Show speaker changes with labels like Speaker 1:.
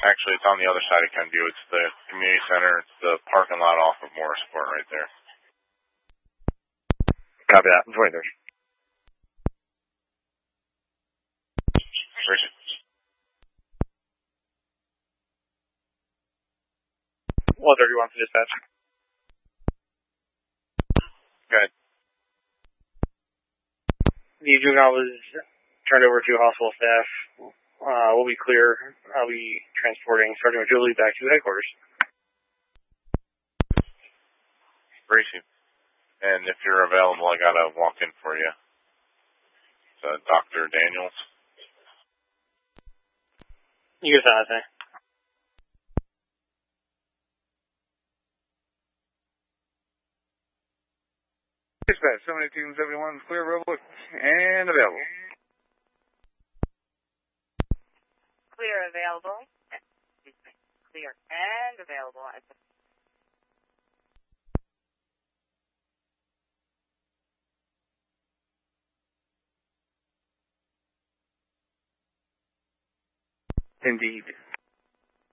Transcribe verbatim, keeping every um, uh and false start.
Speaker 1: Actually, it's on the other side of Kenview. It's the community center. It's the parking lot off of Morrisport right there.
Speaker 2: Copy that. twenty-third.
Speaker 1: Appreciate it.
Speaker 2: one thirty-one for dispatch.
Speaker 1: Go ahead.
Speaker 2: The juvenile was turned over to hospital staff. Uh, we'll be clear. I'll be transporting Sergeant Julie back to headquarters.
Speaker 1: Appreciate it. And if you're available, I got a walk-in for you. It's uh, Doctor Daniels.
Speaker 2: You can sign that thing.
Speaker 3: Dispatch, seventy-two seventy-one, clear, available, and available.
Speaker 4: Clear, available. Excuse me. Clear and available.
Speaker 3: Indeed.